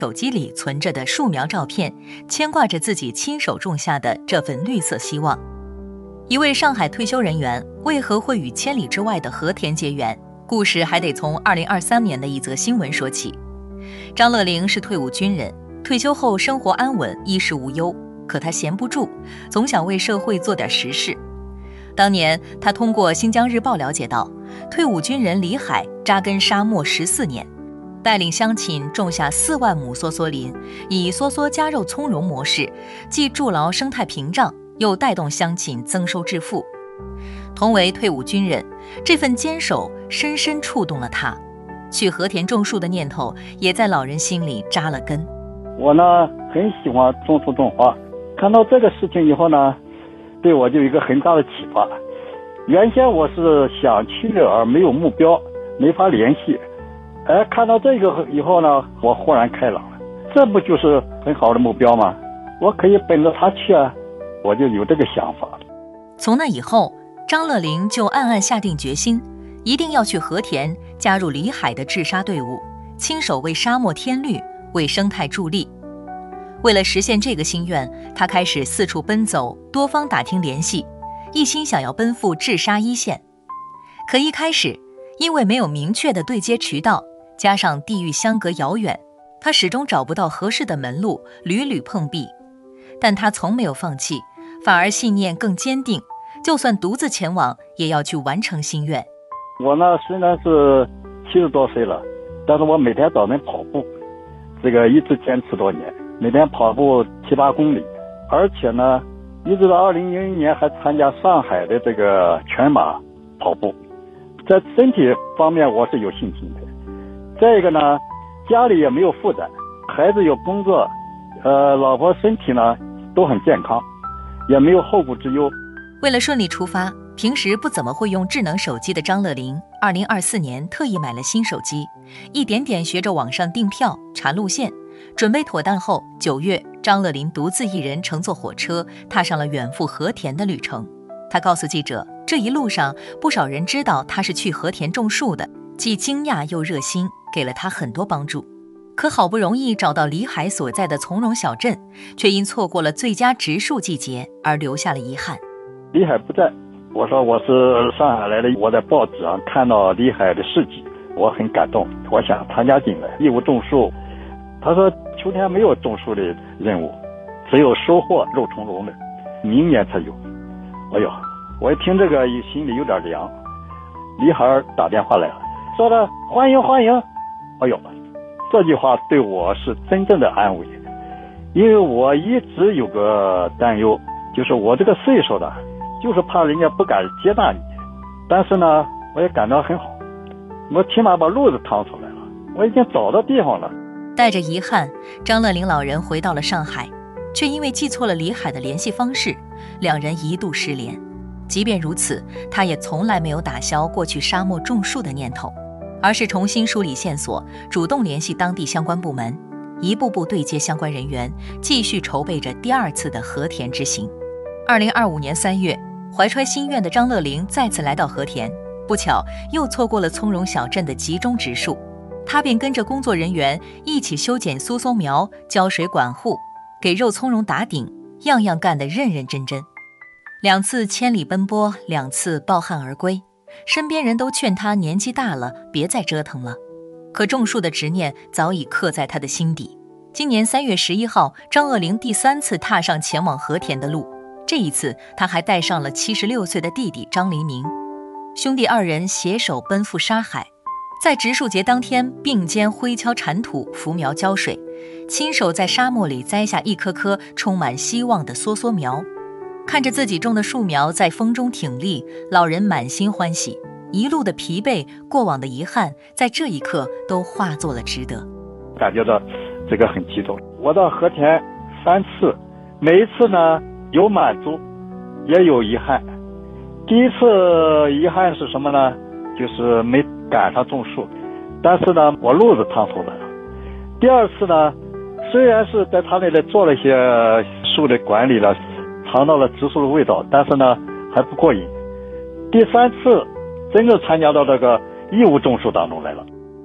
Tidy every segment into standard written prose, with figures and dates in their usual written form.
手机里存着的树苗照片，牵挂着自己亲手种下的这份绿色希望。一位上海退休人员为何会与千里之外的和田结缘？故事还得从2023年的一则新闻说起。张乐龄是退伍军人，退休后生活安稳，衣食无忧，可他闲不住，总想为社会做点实事。当年他通过新疆日报了解到，退伍军人李海扎根沙漠14年，带领乡亲种下4万亩梭梭林，以梭梭加肉葱茏模式，既筑牢生态屏障，又带动乡亲增收致富。同为退伍军人，这份坚守深深触动了他，去和田种树的念头也在老人心里扎了根。 我呢很喜欢种树种花，看到这个事情以后呢，对我就有一个很大的启发。原先我是想去而没有目标，没法联系，看到这个以后呢，我豁然开朗了，这不就是很好的目标吗？我可以奔着他去啊，我就有这个想法。 从那以后，张乐龄就暗暗下定决心，一定要去和田加入李海的治沙队伍，亲手为沙漠添绿，为生态助力。为了实现这个心愿，他开始四处奔走，多方打听联系，一心想要奔赴治沙一线。可一开始，因为没有明确的对接渠道，加上地域相隔遥远，他始终找不到合适的门路，屡屡碰壁。但他从没有放弃，反而信念更坚定，就算独自前往，也要去完成心愿。 我呢虽然是70多岁了，但是我每天早晨跑步，这个一直坚持多年，每天跑步7、8公里，而且呢一直到2001年还参加上海的这个全马跑步。在身体方面我是有信心的。再一个呢，家里也没有负担，孩子有工作，老婆身体呢都很健康，也没有后顾之忧。 为了顺利出发，平时不怎么会用智能手机的张乐龄2024年特意买了新手机，一点点学着网上订票查路线。准备妥当后，9月张乐龄独自一人乘坐火车踏上了远赴和田的旅程。他告诉记者，这一路上不少人知道他是去和田种树的，既惊讶又热心，给了他很多帮助。可好不容易找到李海所在的从容小镇，却因错过了最佳植树季节而留下了遗憾。 李海不在，我说我是上海来的，我在报纸上看到李海的事迹，我很感动，我想参加进来义务种树。他说秋天没有种树的任务，只有收获肉苁蓉的，明年才有。哎呦，我一听这个心里有点凉。李海打电话来了，说的欢迎欢迎。哎呦，这句话对我是真正的安慰，因为我一直有个担忧，就是我这个岁数的，就是怕人家不敢接纳你。但是呢，我也感到很好，我起码把路子趟出来了，我已经找到地方了。 带着遗憾，张乐龄老人回到了上海，却因为记错了李海的联系方式，两人一度失联。即便如此，他也从来没有打消过去沙漠种树的念头，而是重新梳理线索，主动联系当地相关部门，一步步对接相关人员，继续筹备着第2次的和田之行。2025年3月，怀揣心愿的张乐龄再次来到和田，不巧又错过了从容小镇的集中植树，他便跟着工作人员一起修剪苏松苗、浇水管护，给肉苁蓉打顶，样样干得认认真真。2次千里奔波，2次抱憾而归，身边人都劝他年纪大了，别再折腾了。可种树的执念早已刻在他的心底。今年3月11号，张乐龄第3次踏上前往和田的路，这一次他还带上了76岁的弟弟张黎明，兄弟2人携手奔赴沙海。在植树节当天，并肩挥锹铲土、扶苗浇水，亲手在沙漠里栽下一颗颗充满希望的梭梭苗。看着自己种的树苗在风中挺立，老人满心欢喜，一路的疲惫、过往的遗憾，在这一刻都化作了值得。 感觉到这个很激动。我到和田3次，每一次呢有满足，也有遗憾。第一次遗憾是什么呢？就是没赶上种树，但是呢我路子趟出来了。第2次呢，虽然是在他那里做了一些树的管理了，尝到了植树的味道，但是呢还不过瘾。第3次真正参加到这个义务种树当中来了。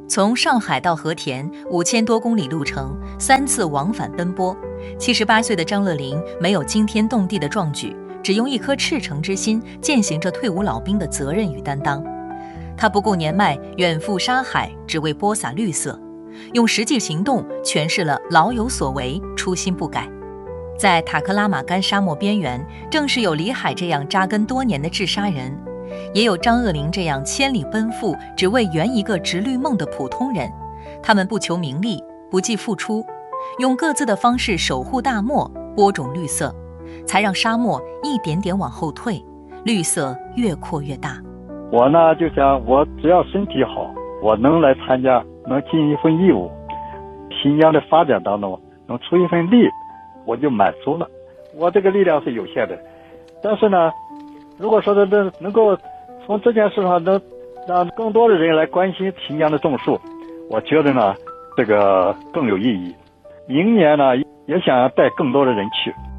从上海到和田5000多公里路程，3次往返奔波。78岁的张乐龄没有惊天动地的壮举，只用一颗赤诚之心践行着退伍老兵的责任与担当。他不顾年迈，远赴沙海，只为播撒绿色，用实际行动诠释了老有所为，初心不改。在塔克拉玛干沙漠边缘，正是有李海这样扎根多年的治沙人，也有张乐龄这样千里奔赴只为圆一个直绿梦的普通人。他们不求名利，不计付出，用各自的方式守护大漠，播种绿色，才让沙漠一点点往后退，绿色越扩越大。 我呢就想，我只要身体好，我能来参加，能尽一份义务，新疆的发展当中能出一份力，我就满足了。我这个力量是有限的，但是呢，如果说能够从这件事上能让更多的人来关心新疆的种树，我觉得呢这个更有意义。明年呢也想带更多的人去。